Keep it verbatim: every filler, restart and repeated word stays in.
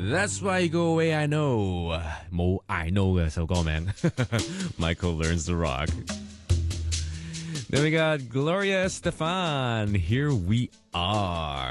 That's why you go away, I know. 冇 I know 嘅首歌名。Michael Learns to Rock. Then we got Gloria Estefan. Here we are.